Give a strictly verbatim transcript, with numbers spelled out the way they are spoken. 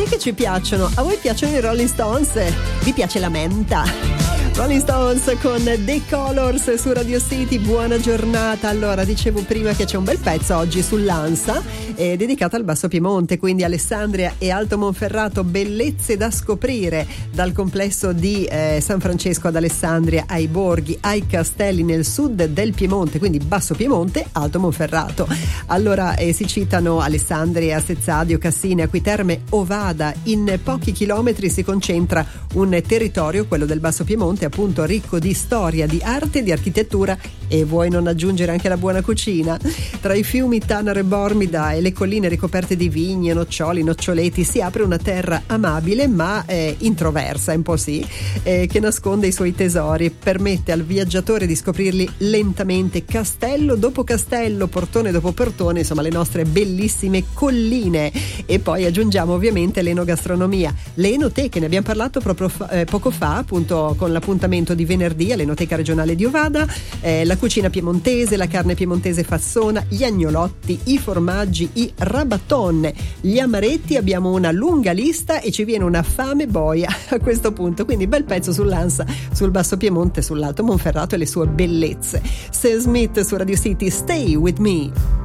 sì che ci piacciono. A voi piacciono i Rolling Stones? Vi piace la menta? Rolling Stones con The Colors su Radio City. Buona giornata. Allora, dicevo prima che c'è un bel pezzo oggi sull'Ansa, eh, dedicato al Basso Piemonte, quindi Alessandria e Alto Monferrato, bellezze da scoprire dal complesso di eh, San Francesco ad Alessandria, ai borghi, ai castelli nel sud del Piemonte, quindi Basso Piemonte, Alto Monferrato. Allora eh, si citano Alessandria, Sezzadio, Cassine, Acquiterme, Ovada. In pochi chilometri si concentra un territorio, quello del Basso Piemonte, appunto ricco di storia, di arte, di architettura e vuoi non aggiungere anche la buona cucina. Tra i fiumi Tanaro e Bormida e le colline ricoperte di vigne, noccioli, noccioleti si apre una terra amabile ma eh, introversa, un po' sì, eh, che nasconde i suoi tesori, permette al viaggiatore di scoprirli lentamente, castello dopo castello, portone dopo portone, insomma le nostre bellissime colline. E poi aggiungiamo ovviamente l'enogastronomia, le enoteche, ne abbiamo parlato proprio fa, eh, poco fa, appunto con l'appuntamento di venerdì all'Enoteca Regionale di Ovada, eh, la cucina piemontese, la carne piemontese fassona, gli agnolotti, i formaggi, i rabaton, gli amaretti. Abbiamo una lunga lista e ci viene una fame boia a questo punto, quindi bel pezzo sull'Ansa, sul Basso Piemonte, sull'Alto Monferrato e le sue bellezze. Sam Smith su Radio City, Stay With Me.